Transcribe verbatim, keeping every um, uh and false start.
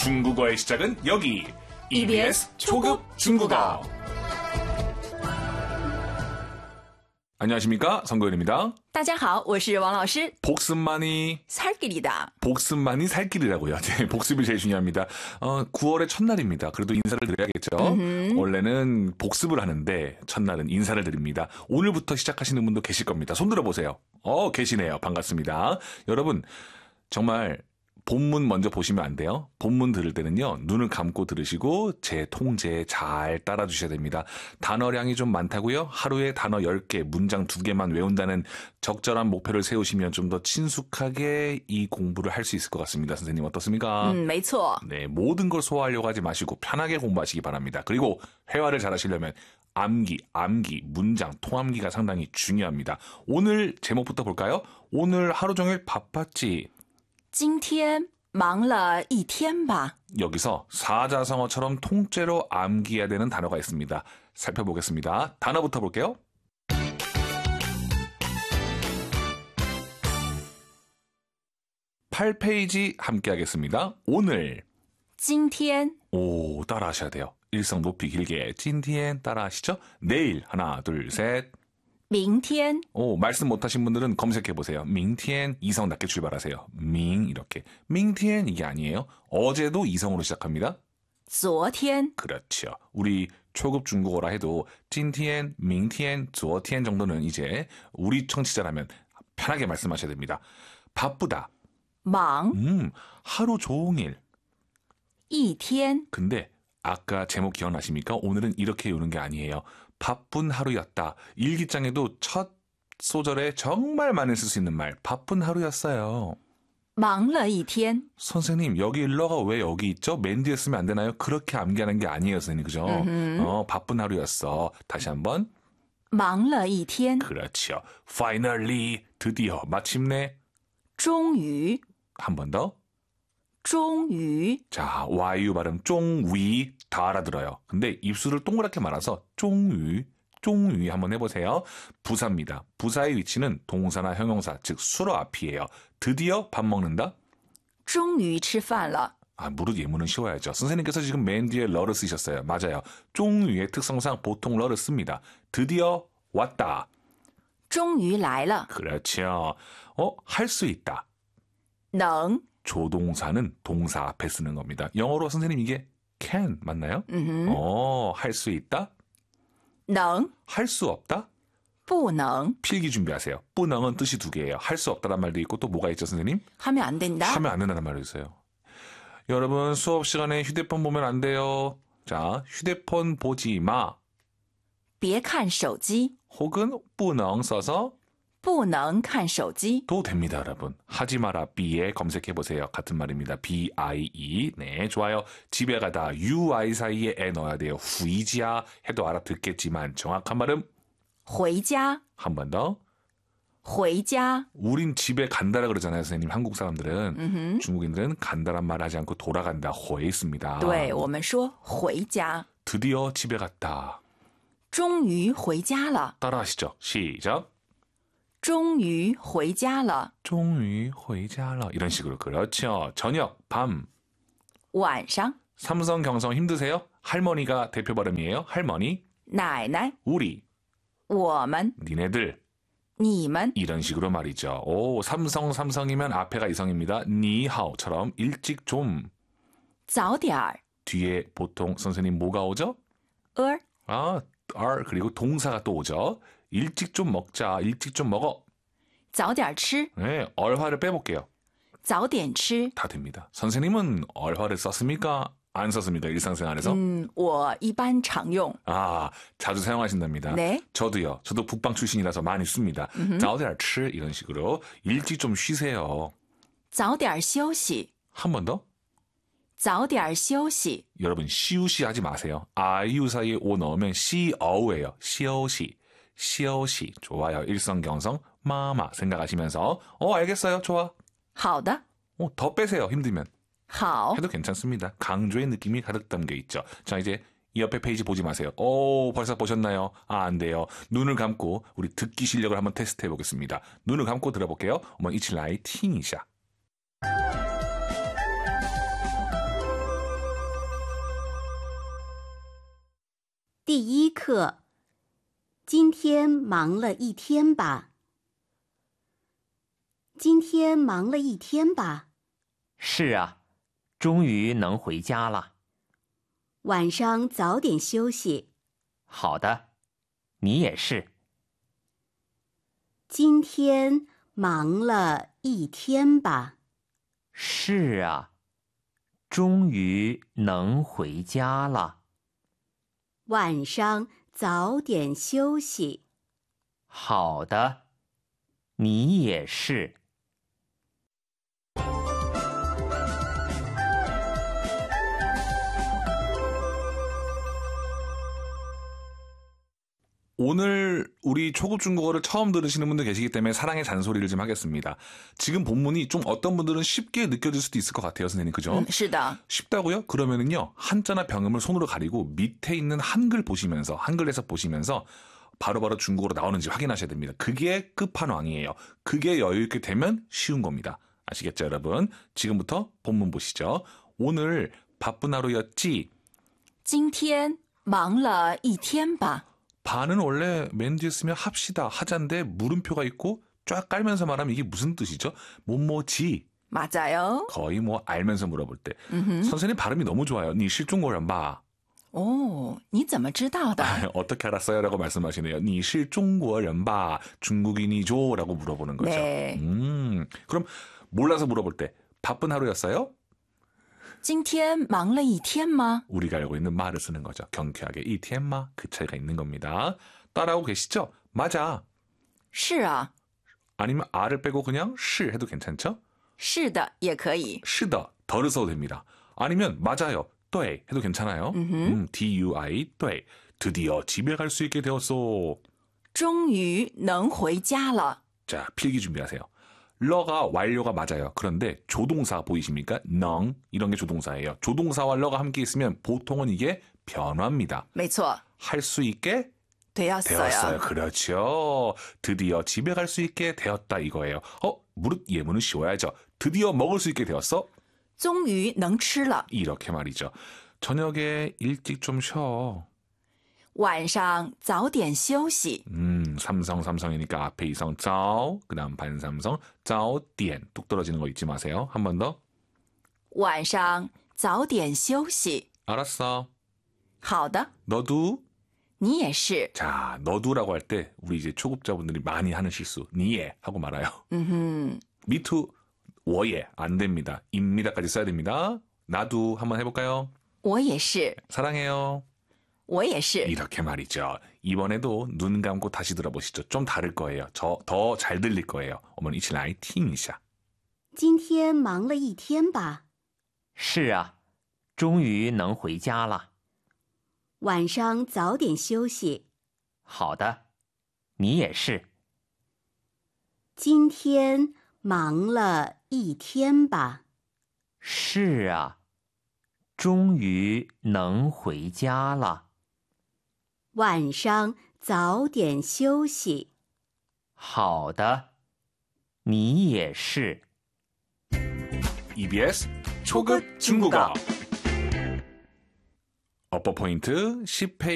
중국어의 시작은 여기 이비에스 초급 중국어. 안녕하십니까, 성도현입니다. 大家好，我是王老师。 복습만이 살길이다. 복습만이 살길이라고요. 네, 복습이 제일 중요합니다. 어, 구월의 첫날입니다. 그래도 인사를 드려야겠죠. 음흠. 원래는 복습을 하는데 첫날은 인사를 드립니다. 오늘부터 시작하시는 분도 계실 겁니다. 손 들어보세요. 어, 계시네요. 반갑습니다. 여러분, 정말 본문 먼저 보시면 안 돼요. 본문 들을 때는요, 눈을 감고 들으시고 제 통제에 잘 따라주셔야 됩니다. 단어량이 좀 많다고요? 하루에 단어 열 개, 문장 두 개만 외운다는 적절한 목표를 세우시면 좀 더 친숙하게 이 공부를 할 수 있을 것 같습니다. 선생님 어떻습니까? 음, 没错. 네, 모든 걸 소화하려고 하지 마시고 편하게 공부하시기 바랍니다. 그리고 회화를 잘 하시려면 암기, 암기, 문장, 통암기가 상당히 중요합니다. 오늘 제목부터 볼까요? 오늘 하루 종일 바빴지? 今天忙了一天吧. 여기서 사자성어처럼 통째로 암기해야 되는 단어가 있습니다. 살펴보겠습니다. 단어부터 볼게요. 팔 페이지 함께 하겠습니다. 오늘. 今天. 오, 따라하셔야 돼요. 일성 높이 길게. 今天 따라하시죠? 내일. 하나, 둘, 셋. 明天. 오, 말씀 못하신 분들은 검색해보세요. 明天 이성 낮게 출발하세요. 明 이렇게. 明天 이게 아니에요. 어제도 이성으로 시작합니다. 昨天. 그렇죠. 우리 초급 중국어라 해도 今天, 明天, 昨天 정도는 이제 우리 청취자라면 편하게 말씀하셔야 됩니다. 바쁘다. 忙. 음, 하루 종일. 一天. 근데 아까 제목 기억나십니까? 오늘은 이렇게 외우는 게 아니에요. 바쁜 하루였다. 일기장에도 첫 소절에 정말 많이 쓸 수 있는 말. 바쁜 하루였어요. 忙了一天. 선생님, 여기 일러가 왜 여기 있죠? 맨 뒤에 쓰면 안 되나요? 그렇게 암기하는 게 아니에요, 선생님. 그죠? 어, 바쁜 하루였어. 다시 한번. 忙了一天. 그렇죠. Finally, 드디어, 마침내. 终于. 한 번 더. 终于. 자, 와이유 발음 쫑위 다 알아들어요. 근데 입술을 동그랗게 말아서 쫑위, 쫑위 한번 해보세요. 부사입니다. 부사의 위치는 동사나 형용사, 즉 수로 앞이에요. 드디어 밥 먹는다. 终于吃饭了. 아, 무릇 예문은 쉬워야죠. 선생님께서 지금 맨 뒤에 러를 쓰셨어요. 맞아요. 쫑위의 특성상 보통 러를 씁니다. 드디어 왔다. 终于来了. 그렇죠. 어, 할 수 있다. 能. 조동사는 동사 앞에 쓰는 겁니다. 영어로 선생님 이게 can 맞나요? 음흠. 어, 할 수 있다? 能. 할 수 없다? 不能. 필기 준비하세요. 뿌능은 뜻이 두 개예요. 할 수 없다란 말도 있고 또 뭐가 있죠, 선생님? 하면 안 된다. 하면 안 된다는 말이 있어요. 여러분, 수업 시간에 휴대폰 보면 안 돼요. 자, 휴대폰 보지 마. 别看手机. 혹은 뿌능 써서 不能看手机. 도 됩니다, 여러분. 하지 마라, B에 검색해보세요. 같은 말입니다. B-I-E. 네, 좋아요. 집에 가다 U-I 사이에 에 넣어야 돼요. 후이지야 해도 알아듣겠지만 정확한 발음. 回家. 한 번 더. 回家. 우린 집에 간다라 그러잖아요, 선생님. 한국 사람들은. 음흠. 중국인들은 간다란 말 하지 않고 돌아간다. 호에 있습니다. 对，我们说回家. 드디어 집에 갔다. 终于回家了. 따라하시죠. 시작. 终于回家了. 终于回家了. 이런 식으로. 그렇죠. 저녁, 밤. 晚上. 삼성, 경성 힘드세요? 할머니가 대표 발음이에요. 할머니. 奶奶. 우리. 我们. 니네들. 你们. 이런 식으로 말이죠. 오, 삼성, 삼성이면 앞에가 이성입니다. 니하오처럼 일찍 좀. 早点儿. 뒤에 보통 선생님 뭐가 오죠? 을. 아, are 그리고 동사가 또 오죠. 일찍 좀 먹자. 일찍 좀 먹어. 早点吃. 네, 얼화를 빼볼게요. 早点吃. 다 됩니다. 선생님은 얼화를 썼습니까? 안 썼습니까? 일상생활에서? 음, 我一般常用. 아, 자주 사용하신답니다. 네. 저도요. 저도 북방 출신이라서 많이 씁니다. 早点吃 이런 식으로 일찍 좀 쉬세요. 早点休息. 한 번 더. 早点休息. 여러분 시우시 하지 마세요. 아이유 사이에 오 넣으면 시어우예요. 시오시. 시오시. 좋아요. 일성경성 마마 생각하시면서 어 알겠어요. 좋아. 好的. 어, 더 빼세요. 힘들면. 好. 해도 괜찮습니다. 강조의 느낌이 가득 담겨 있죠. 자, 이제 이 옆에 페이지 보지 마세요. 오, 벌써 보셨나요? 아, 안 돼요. 눈을 감고 우리 듣기 실력을 한번 테스트해 보겠습니다. 눈을 감고 들어볼게요. 한번 이치来听一下. 第一课，今天忙了一天吧？今天忙了一天吧？ 是啊，终于能回家了。 晚上早点休息。 好的，你也是。 今天忙了一天吧？ 是啊，终于能回家了。 晚上早点休息。 好的，你也是。 오늘 우리 초급 중국어를 처음 들으시는 분들 계시기 때문에 사랑의 잔소리를 좀 하겠습니다. 지금 본문이 좀 어떤 분들은 쉽게 느껴질 수도 있을 것 같아요, 선생님. 그죠? 嗯，是的， 쉽다고요? 그러면은요, 한자나 병음을 손으로 가리고 밑에 있는 한글 보시면서, 한글 해석 보시면서 바로바로 중국어로 나오는지 확인하셔야 됩니다. 그게 끝판왕이에요. 그게 여유있게 되면 쉬운 겁니다. 아시겠죠, 여러분? 지금부터 본문 보시죠. 오늘 바쁜 하루였지? 今天忙了一天吧？ 반은 원래 맨 뒤에 쓰면 합시다, 하자인데 물음표가 있고 쫙 깔면서 말하면 이게 무슨 뜻이죠? 뭐뭐지. 맞아요. 거의 뭐 알면서 물어볼 때. 음흠. 선생님 발음이 너무 좋아요. 你是中国人吧? 哦，你怎么知道的？ 어떻게 알았어요? 라고 말씀하시네요. 你是中国人吧? 중국인이죠? 라고 물어보는 거죠. 네. 음, 그럼 몰라서 물어볼 때 바쁜 하루였어요? 今天忙了一天吗？ 우리가 알고 있는 말을 쓰는 거죠. 경쾌하게 이天마 그 차이가 있는 겁니다. 따라하고 계시죠? 맞아. 是啊， 아니면 아를 빼고 그냥 是 해도 괜찮죠? 是的也可以。 是的 덜을 써도 됩니다. 아니면 맞아요. 对 해도 괜찮아요. 음, D-U-I 对 드디어 집에 갈 수 있게 되었어. 终于能回家了。 자, 필기 준비하세요. 러가 완료가 맞아요. 그런데 조동사 보이십니까? 능 이런 게 조동사예요. 조동사와 러가 함께 있으면 보통은 이게 변화입니다. 没错， 할 수 있게 되었어요. 되었어요. 그렇죠. 드디어 집에 갈 수 있게 되었다 이거예요. 어? 무릇 예문은 씌워야죠. 드디어 먹을 수 있게 되었어? 终于能吃了。 이렇게 말이죠. 저녁에 일찍 좀 쉬어. 晚上早点休息。 음, 삼성 삼성이니까 앞에 이성 짜오, 그 다음 반삼성 짜오 띠엔 뚝 떨어지는 거 잊지 마세요. 한 번 더. 晚上早点休息。 알았어. 好的， 너도. 你也是。 자, 너도라고 할 때 우리 이제 초급자분들이 많이 하는 실수. 니예 하고 말아요. 嗯哼， 미투 워예 안 됩니다. 입니다까지 써야 됩니다. 나도 한번 해볼까요? 我也是， 사랑해요. 我也是。 이렇게 말이죠. 이번에도 눈 감고 다시 들어보시죠. 좀 다를 거예요. 저 더 잘 들릴 거예요. 어머니一起来听一下. 今天忙了一天吧？ 是啊，终于能回家了。 晚上早点休息。 好的，你也是。 今天忙了一天吧？ 是啊，终于能回家了。 晚上早点休息。 好的，你也是。 이비에스 초급 중국어 어퍼 포인트 십 페이지